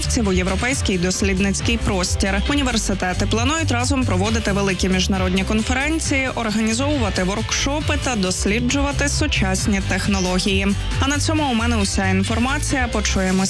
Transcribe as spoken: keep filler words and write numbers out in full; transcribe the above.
у європейський дослідницький простір. Університети планують разом проводити великі міжнародні конференції, організовувати воркшопи та досліджувати сучасні технології. А на цьому у мене уся інформація. Почуємось.